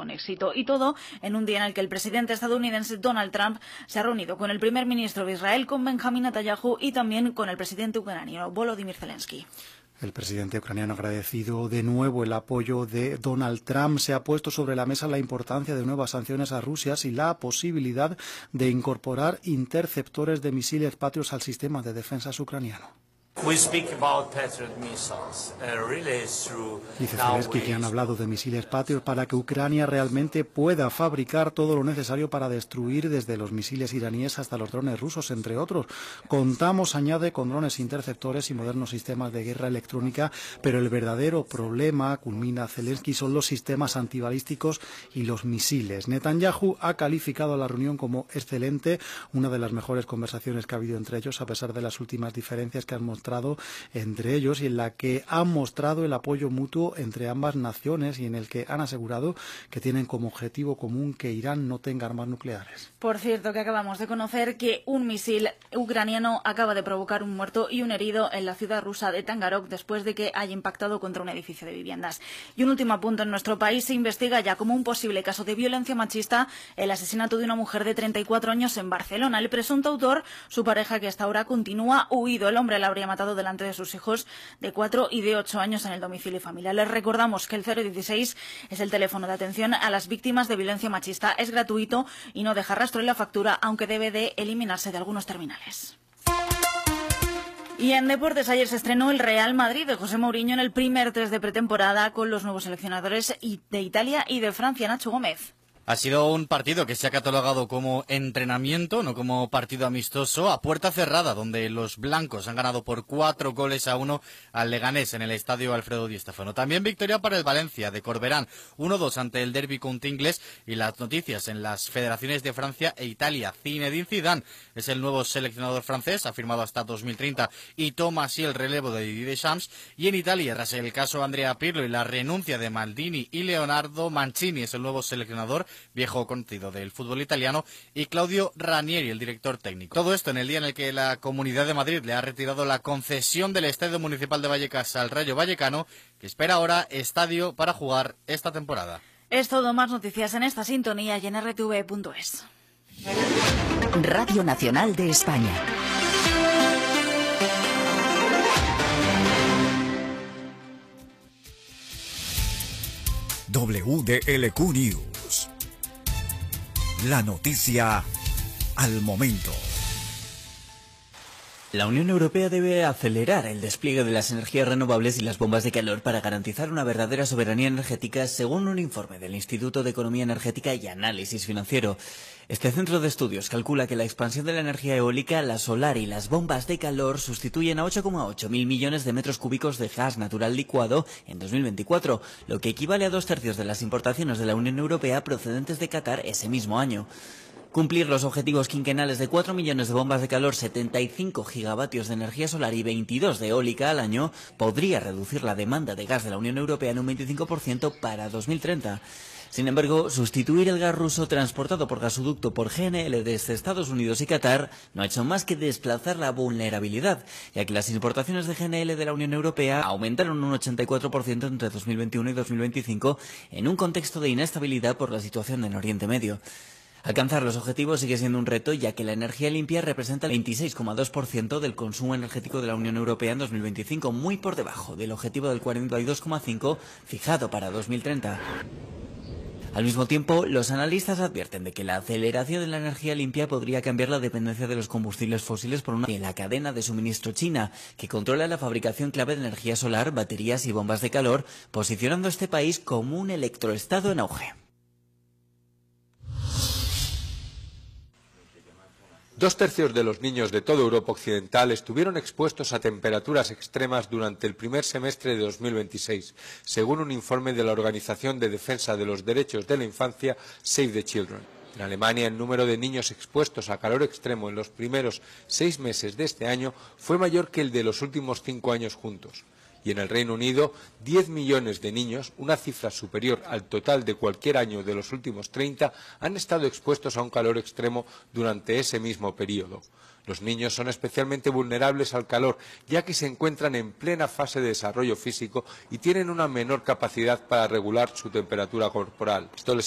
con éxito. Y todo en un día en el que el presidente estadounidense Donald Trump se ha reunido con el primer ministro de Israel, con Benjamin Netanyahu, y también con el presidente ucraniano Volodymyr Zelensky. El presidente ucraniano ha agradecido de nuevo el apoyo de Donald Trump. Se ha puesto sobre la mesa la importancia de nuevas sanciones a Rusia y la posibilidad de incorporar interceptores de misiles Patriot al sistema de defensas ucraniano. Dice Zelensky que han hablado de misiles Patriot para que Ucrania realmente pueda fabricar todo lo necesario para destruir desde los misiles iraníes hasta los drones rusos, entre otros. Contamos, añade, con drones interceptores y modernos sistemas de guerra electrónica, pero el verdadero problema, culmina Zelensky, son los sistemas antibalísticos y los misiles. Netanyahu ha calificado la reunión como excelente, una de las mejores conversaciones que ha habido entre ellos, a pesar de las últimas diferencias que han mostrado entre ellos, y en la que han mostrado el apoyo mutuo entre ambas naciones y en el que han asegurado que tienen como objetivo común que Irán no tenga armas nucleares. Por cierto, que acabamos de conocer que un misil ucraniano acaba de provocar un muerto y un herido en la ciudad rusa de Tangarok después de que haya impactado contra un edificio de viviendas. Y un último punto: en nuestro país se investiga ya como un posible caso de violencia machista el asesinato de una mujer de 34 años en Barcelona. El presunto autor, su pareja, que hasta ahora continúa huido. El hombre la habría matado delante de sus hijos de 4 y de 8 años en el domicilio familiar. Les recordamos que el 016 es el teléfono de atención a las víctimas de violencia machista. Es gratuito y no deja rastro en la factura, aunque debe de eliminarse de algunos terminales. Y en deportes, ayer se estrenó el Real Madrid de José Mourinho en el primer test de pretemporada con los nuevos seleccionadores de Italia y de Francia. Nacho Gómez. Ha sido un partido que se ha catalogado como entrenamiento, no como partido amistoso, a puerta cerrada, donde los blancos han ganado por 4-1 al Leganés en el estadio Alfredo Di Stéfano. También victoria para el Valencia de Corberán, 1-2 ante el Derby County inglés. Y las noticias en las federaciones de Francia e Italia. Zinedine Zidane es el nuevo seleccionador francés, ha firmado hasta 2030 y toma así el relevo de Didier Deschamps. Y en Italia, tras el caso Andrea Pirlo y la renuncia de Maldini y Leonardo, Mancini es el nuevo seleccionador, viejo conocido del fútbol italiano, y Claudio Ranieri, el director técnico. Todo esto en el día en el que la Comunidad de Madrid le ha retirado la concesión del Estadio Municipal de Vallecas al Rayo Vallecano, que espera ahora estadio para jugar esta temporada. Es todo. Más noticias en esta sintonía y en rtv.es. Radio Nacional de España. WDLQ News. La noticia al momento. La Unión Europea debe acelerar el despliegue de las energías renovables y las bombas de calor para garantizar una verdadera soberanía energética, según un informe del Instituto de Economía Energética y Análisis Financiero. Este centro de estudios calcula que la expansión de la energía eólica, la solar y las bombas de calor sustituyen a 8,8 mil millones de metros cúbicos de gas natural licuado en 2024, lo que equivale a 2/3 de las importaciones de la Unión Europea procedentes de Qatar ese mismo año. Cumplir los objetivos quinquenales de 4 millones de bombas de calor, 75 gigavatios de energía solar y 22 de eólica al año podría reducir la demanda de gas de la Unión Europea en un 25% para 2030. Sin embargo, sustituir el gas ruso transportado por gasoducto por GNL desde Estados Unidos y Qatar no ha hecho más que desplazar la vulnerabilidad, ya que las importaciones de GNL de la Unión Europea aumentaron un 84% entre 2021 y 2025 en un contexto de inestabilidad por la situación en Oriente Medio. Alcanzar los objetivos sigue siendo un reto, ya que la energía limpia representa el 26,2% del consumo energético de la Unión Europea en 2025, muy por debajo del objetivo del 42,5% fijado para 2030. Al mismo tiempo, los analistas advierten de que la aceleración de la energía limpia podría cambiar la dependencia de los combustibles fósiles por una en la cadena de suministro china, que controla la fabricación clave de energía solar, baterías y bombas de calor, posicionando a este país como un electroestado en auge. 2/3 de los niños de toda Europa Occidental estuvieron expuestos a temperaturas extremas durante el primer semestre de 2026, según un informe de la Organización de Defensa de los Derechos de la Infancia, Save the Children. En Alemania, el número de niños expuestos a calor extremo en los primeros 6 meses de este año fue mayor que el de los últimos 5 años juntos. Y en el Reino Unido, 10 millones de niños, una cifra superior al total de cualquier año de los últimos 30, han estado expuestos a un calor extremo durante ese mismo periodo. Los niños son especialmente vulnerables al calor, ya que se encuentran en plena fase de desarrollo físico y tienen una menor capacidad para regular su temperatura corporal. Esto les